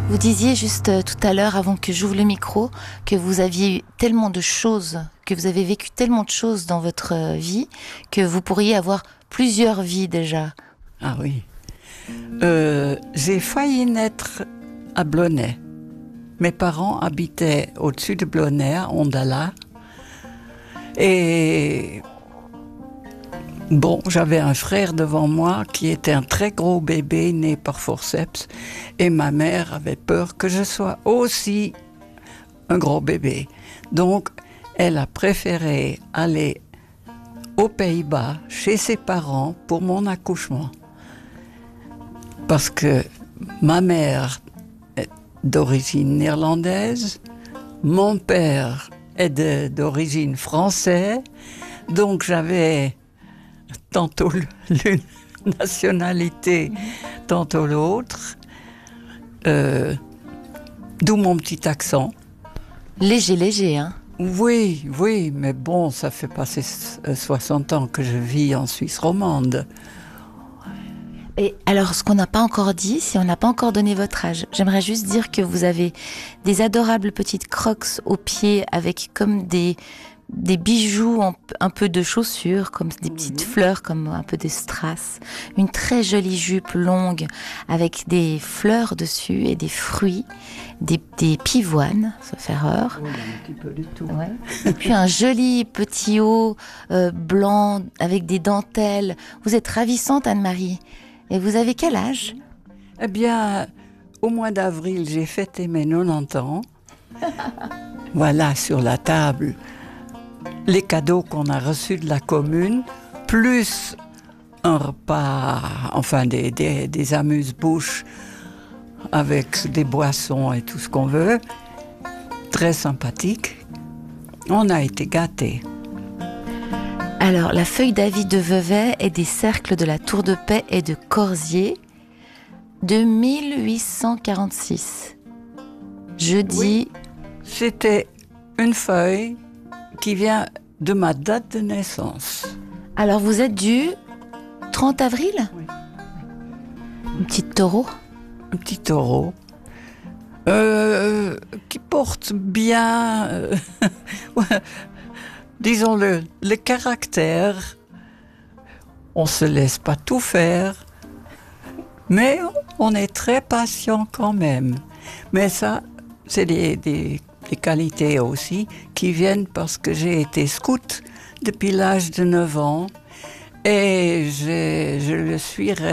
Vous disiez juste tout à l'heure, avant que j'ouvre le micro, que vous aviez eu tellement de choses, que vous avez vécu tellement de choses dans votre vie, que vous pourriez avoir plusieurs vies déjà. Ah oui. J'ai failli naître à Blonay. Mes parents habitaient au-dessus de Blonay, à Ondala. Et bon, j'avais un frère devant moi qui était un très gros bébé né par forceps. Et ma mère avait peur que je sois aussi un gros bébé. Donc, elle a préféré aller aux Pays-Bas, chez ses parents, pour mon accouchement. Parce que ma mère est d'origine néerlandaise, mon père est d'origine française, donc j'avais tantôt l'une nationalité, tantôt l'autre, d'où mon petit accent. Léger, hein? Oui, mais bon, ça fait passer 60 ans que je vis en Suisse romande. Et alors, ce qu'on n'a pas encore dit, si on n'a pas encore donné votre âge, j'aimerais juste dire que vous avez des adorables petites crocs aux pieds avec comme des bijoux, un peu de chaussures, comme des petites fleurs, comme un peu des strass. Une très jolie jupe longue avec des fleurs dessus et des fruits, des pivoines, sauf erreur. Oui, un petit peu de tout. Ouais. Et puis un joli petit haut blanc avec des dentelles. Vous êtes ravissante, Anne-Marie. Et vous avez quel âge ? Eh bien, au mois d'avril, j'ai fêté mes 90 ans. Voilà, sur la table, les cadeaux qu'on a reçus de la commune, plus un repas, enfin des amuse-bouches avec des boissons et tout ce qu'on veut. Très sympathique. On a été gâtés. Alors, la feuille d'avis de Vevey et des cercles de la Tour de Paix et de Corsier de 1846. Je dis... Oui, c'était une feuille qui vient de ma date de naissance. Alors, vous êtes du 30 avril ? Oui. Une petite taureau ? Un petit taureau qui porte bien, disons le caractère. On se laisse pas tout faire, mais on est très patient quand même. Mais ça, c'est des qualités aussi qui viennent parce que j'ai été scout depuis l'âge de 9 ans et je le suis